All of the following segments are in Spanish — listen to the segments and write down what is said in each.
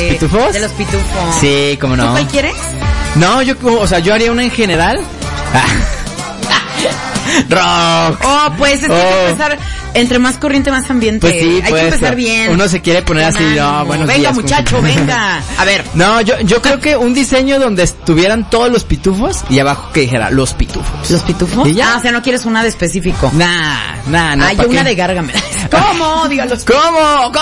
los pitufos? De los pitufos. Sí, cómo no. ¿Tú cuál quieres? No, yo haría una en general. Rock. Oh, pues es que hay que empezar, entre más corriente, más ambiente. Pues sí, hay que empezar bien. Uno se quiere poner así, no, buenos venga, días, muchacho, venga. A ver. No, yo creo que un diseño donde estuvieran todos los pitufos y abajo que dijera los pitufos. ¿Los pitufos? ¿Y ya? O sea, no quieres una de específico. Nah. Hay una de Gárgame. ¿Cómo? Dígalos. ¿Cómo?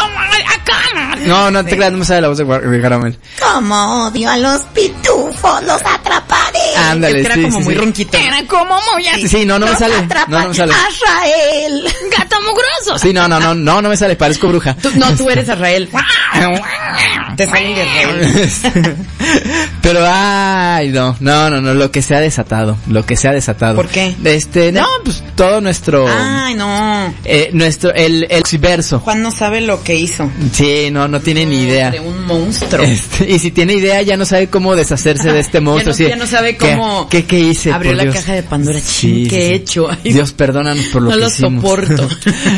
No te creas, no me sale la voz de Gargamel. ¿Cómo odio a los pitufos? Los atraparé. Ándale, era como muy ronquito. Era como muy así. Sí, no me sale. No me sale. Azrael, gato mugroso. Sí, no me sale, parezco bruja. Tú eres Azrael. Te salen de Azrael. Pero no, lo que se ha desatado. ¿Por qué? No, pues todo nuestro... Ay, no. El oxiverso. Juan no sabe lo que hizo. Sí, no tiene ni idea. De un monstruo. Y si tiene idea, ya no sabe cómo deshacerse de este monstruo. Ya no sabe cómo... ¿Qué hice? Abrió la caja de Pandora. ¿Qué he hecho? Ay, Dios, perdónanos por lo que hicimos. No lo soporto.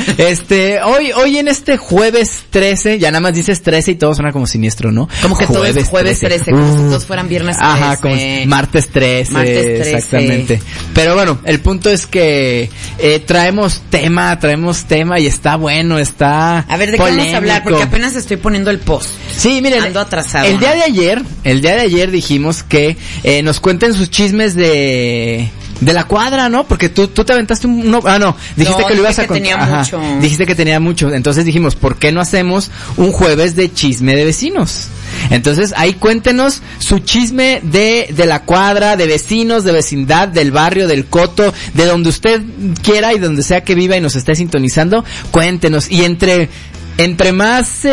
Hoy en este jueves 13, ya nada más dices 13 y todo suena como siniestro, ¿no? Como que todo es jueves 13, como si todos fueran viernes 13. Ajá, como martes 13. Exactamente. Pero bueno, el punto es que traemos tema y está bueno, está A ver, ¿de polémico. qué vamos a hablar? Porque apenas estoy poniendo el post. Sí, miren, ando atrasado. El día de ayer dijimos que nos cuenten sus chismes de la cuadra, ¿no? Porque tú te aventaste dijiste que lo ibas a contar. Dijiste que tenía mucho. Entonces dijimos, ¿por qué no hacemos un jueves de chisme de vecinos? Entonces, ahí cuéntenos su chisme de la cuadra, de vecinos, de vecindad, del barrio, del coto, de donde usted quiera y donde sea que viva y nos esté sintonizando, cuéntenos. Y entre más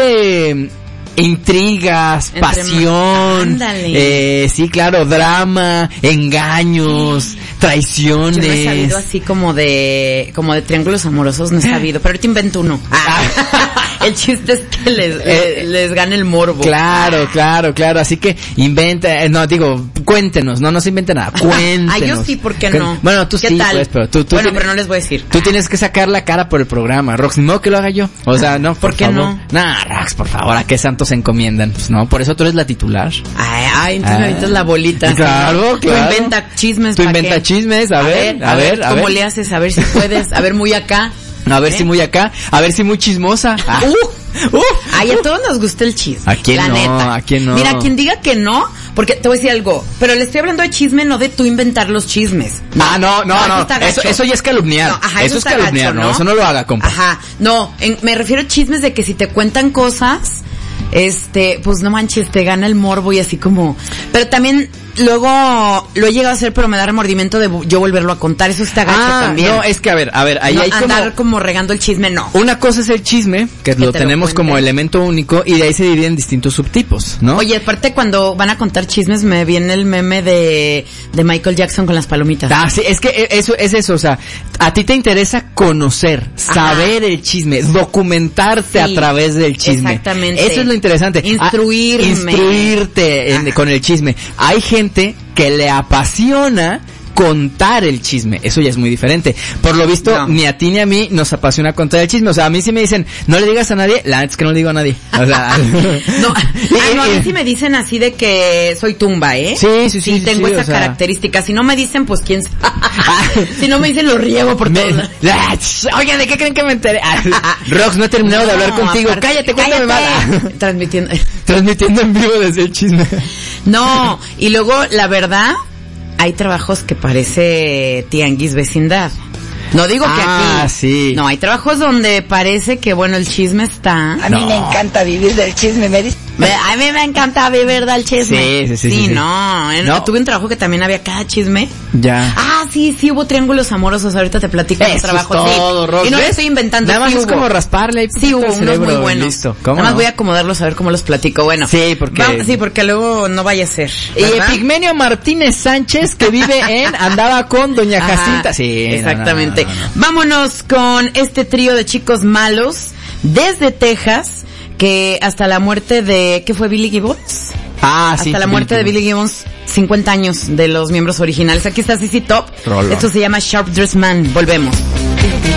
intrigas, pasión, sí, claro, drama, engaños, traiciones. Yo no he sabido así como de triángulos amorosos, no he sabido, pero ahorita invento uno. El chiste es que les gane el morbo. Claro, así que cuéntenos, no se invente nada, cuéntenos. Yo sí, ¿por qué no? Bueno, tú sí, tal? Pues, pero tú pero no les voy a decir. Tú tienes que sacar la cara por el programa, Rox, no que lo haga yo. O sea, no, ¿por qué favor. no? Nah, Rox, por favor, ¿a qué santos se encomiendan? Pues no, por eso tú eres la titular. Entonces ahorita es la bolita. Claro. Tú inventa chismes. Tú inventa chismes, a ver. ¿Cómo le haces? A ver si puedes, a ver muy acá. A ver si muy acá, a ver si muy chismosa. Ay, a todos nos gusta el chisme. ¿A quién no? Neta. ¿A quién no? Mira, quien diga que no, porque te voy a decir algo, pero le estoy hablando de chisme, no de tú inventar los chismes. No. Eso ya es calumniar. No, eso es calumniar, gacho, ¿no? Eso no lo haga, compa. Ajá. No, me refiero a chismes de que si te cuentan cosas, pues no manches, te gana el morbo y así como... Pero también... Luego lo he llegado a hacer, pero me da remordimiento de yo volverlo a contar. Eso está gacho también. No, es que a ver, ahí no, hay andar como regando el chisme, no. Una cosa es el chisme, que lo tenemos como elemento único, y de ahí se dividen distintos subtipos, ¿no? Oye, aparte cuando van a contar chismes me viene el meme de Michael Jackson con las palomitas. Sí, es que eso es eso, o sea, a ti te interesa conocer, saber el chisme, documentarte a través del chisme. Exactamente. Eso es lo interesante. Instruirte con el chisme. Hay gente que le apasiona contar el chisme, eso ya es muy diferente. Por lo visto, ni a ti ni a mí nos apasiona contar el chisme. O sea, a mí sí me dicen, no le digas a nadie, la neta es que no le digo a nadie. O sea, a mí sí me dicen así de que soy tumba, ¿eh? Sí, tengo esa característica. Si no me dicen, pues quién sabe. Si no me dicen, lo riego por todos. Oye, ¿de qué creen que me enteré? Rox, no he terminado de hablar contigo. Cállate, cuéntame más. Transmitiendo en vivo desde el chisme. No, y luego, la verdad, hay trabajos que parece tianguis vecindad. No digo que aquí. Sí. No, hay trabajos donde parece que, bueno, el chisme está. A mí me encanta vivir del chisme, me dice. A mí me encanta vivir del chisme. Sí. No. Tuve un trabajo que también había cada chisme. Ya. Sí, hubo triángulos amorosos. Ahorita te platico de trabajo. Todo, sí. Y no lo estoy inventando. Nada más es como rasparle ahí. Sí, hubo unos muy buenos. Listo. Nada más voy a acomodarlos a ver cómo los platico. Bueno. Sí, porque luego no vaya a ser. Pigmenio Martínez Sánchez, que vive andaba con Doña Jacinta. Sí. Exactamente. No. Vámonos con este trío de chicos malos desde Texas, que hasta la muerte de, ¿qué fue? Billy Gibbons. Hasta la muerte de Billy Gibbons, 50 años de los miembros originales. Aquí está CC Top. Esto se llama Sharp Dressed Man. Volvemos.